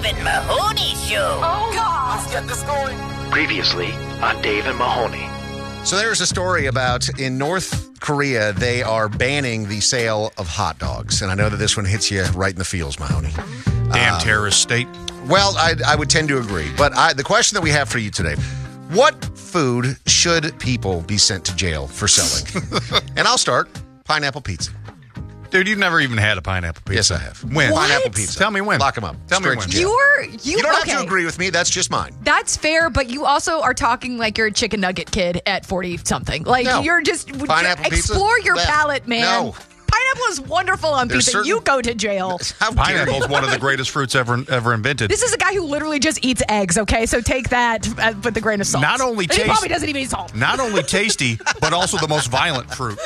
Dave and Mahoney Show. Oh, God. Let's get this going. Previously on Dave and Mahoney. So there's a story about in North Korea, they are banning the sale of hot dogs. And I know that this one hits you right in the feels, Mahoney. Damn terrorist state. Well, I would tend to agree. But the question that we have for you today, what food should people be sent to jail for selling? And I'll start. Pineapple pizza. Dude, you've never even had a pineapple pizza. Yes, I have. When? What? Pineapple pizza. Tell me when. Lock them up. Tell me Straight when. to jail. You don't have to agree with me. That's just mine. That's fair, but you also are talking like you're a chicken nugget kid at 40-something. Like, No. you're just... Pineapple pizza? Explore your Yeah. palate, man. No. Pineapple is wonderful on There's pizza. certain- You go to jail. How dare you? Pineapple's one of the greatest fruits ever invented. This is a guy who literally just eats eggs, okay? So take that with a grain of salt. Not only And he taste- probably doesn't even eat salt. Not only tasty, but also the most violent fruit.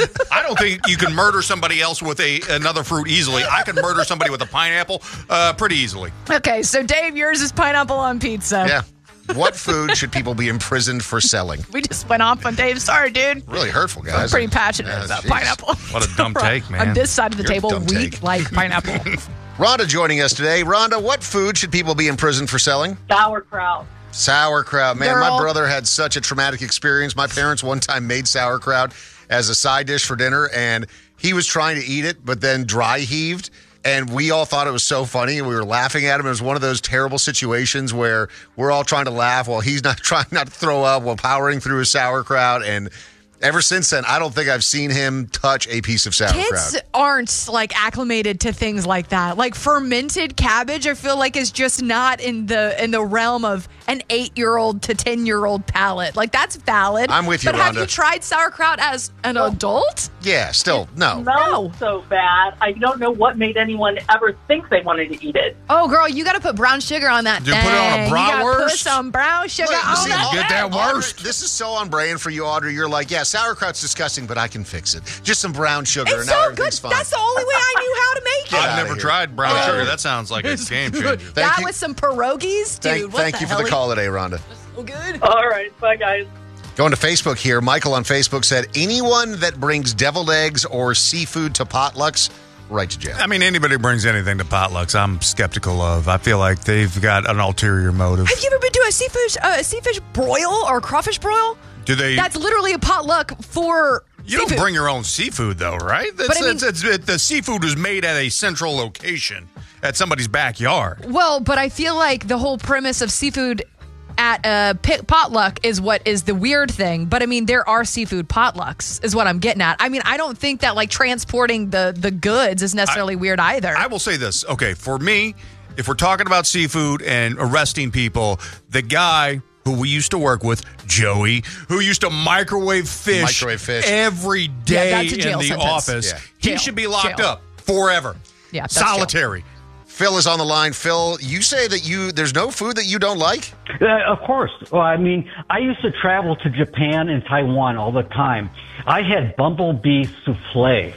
I don't think you can murder somebody else with another fruit easily. I can murder somebody with a pineapple pretty easily. Okay, so Dave, yours is pineapple on pizza. Yeah. What food should people be imprisoned for selling? We just went off on Dave. Sorry, dude. Really hurtful, guys. I'm pretty passionate Yeah, about jeez. pineapple. What a dumb take, man. On this side of the You're a table, dumb we take. like pineapple. Rhonda joining us today. Rhonda, what food should people be in prison for selling? Sauerkraut. Sauerkraut. Man, my Girl. brother had such a traumatic experience. My parents one time made sauerkraut as a side dish for dinner, and he was trying to eat it, but then dry heaved. And we all thought it was so funny, and we were laughing at him. It was one of those terrible situations where we're all trying to laugh while he's not trying not to throw up while powering through his sauerkraut. And ever since then, I don't think I've seen him touch a piece of sauerkraut. Kids aren't like acclimated to things like that. Like fermented cabbage, I feel like is just not in the realm of an 8-year-old to 10-year-old palate. Like that's valid. I'm with you, But have Rhonda. you tried sauerkraut as an adult? Yeah, still, no. Smells so bad. I don't know what made anyone ever think they wanted to eat it. Oh, girl, you got to put brown sugar on that Dude, thing. put it on a You gotta put bratwurst. some brown sugar Look, on see, that. Get that Audrey, worst. this is so on brand for you, Audrey. You're like, yeah, sauerkraut's disgusting, but I can fix it. Just some brown sugar, It's and now so good. everything's fine. That's the only way I knew how to make it. Get I've outta never here. tried brown Oh. sugar. That sounds like a game changer. Thank That you. with some pierogies, dude. Thank you for the call today, Rhonda. So good. All right. Bye, guys. Going to Facebook here. Michael on Facebook said, anyone that brings deviled eggs or seafood to potlucks, right to jail. I mean, anybody who brings anything to potlucks, I'm skeptical of. I feel like they've got an ulterior motive. Have you ever been to a seafish broil or crawfish broil? Do they? That's literally a potluck for You seafood. don't bring your own seafood, though, right? But I mean- The seafood is made at a central location at somebody's backyard. Well, but I feel like the whole premise of seafood at a potluck is what is the weird thing. But I mean, there are seafood potlucks, is what I'm getting at. I mean, I don't think that like transporting the goods is necessarily weird either. I will say this. Okay, for me, if we're talking about seafood and arresting people, the guy who we used to work with, Joey, who used to microwave fish, every day that's a in jail the sentence. office, Yeah. he Jail. should be locked Jail. up forever. Yeah, that's solitary. Phil is on the line. Phil, you say that there's no food that you don't like? Of course. Well, I mean, I used to travel to Japan and Taiwan all the time. I had bumblebee souffle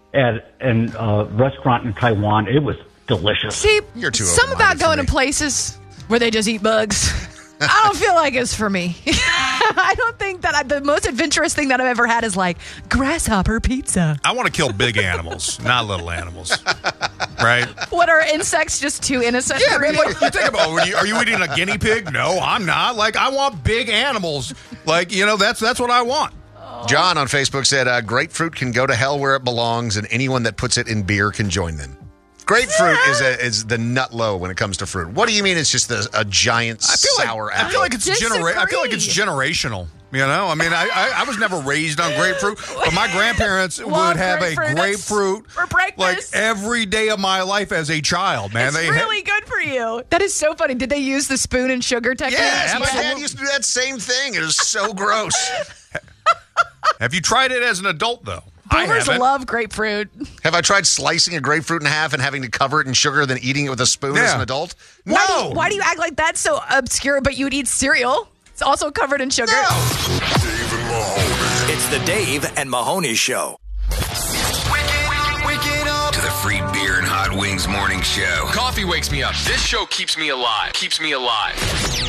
at a restaurant in Taiwan. It was delicious. See, You're too some about open-minded for going me. to places where they just eat bugs. I don't feel like it's for me. I don't think that the most adventurous thing that I've ever had is like grasshopper pizza. I want to kill big animals, not little animals. Right? What are insects just too innocent Yeah, for man, you? like, you think about are you eating a guinea pig? No, I'm not. Like, I want big animals. Like, that's what I want. John on Facebook said, grapefruit can go to hell where it belongs, and anyone that puts it in beer can join them. Grapefruit is the nut low when it comes to fruit. What do you mean it's just a giant sour I apple? feel like it's disagree. I feel like it's generational. I mean, I was never raised on grapefruit, but my grandparents would have a grapefruit. grapefruit For breakfast. like every day of my life as a child. Man, It's really good for you. That is so funny. Did they use the spoon and sugar technique? Yes, my absolutely. dad used to do that same thing. It was so gross. Have you tried it as an adult though? Boomers I haven't. love grapefruit. Have I tried slicing a grapefruit in half and having to cover it in sugar, then eting it with a spoon as Yeah. an adult? Why do you act like that's so obscure, but you'd eat cereal? It's also covered in sugar. Dave and Mahoney. It's the Dave and Mahoney Show. To the free beer and hot wings morning show. Coffee wakes me up. This show keeps me alive.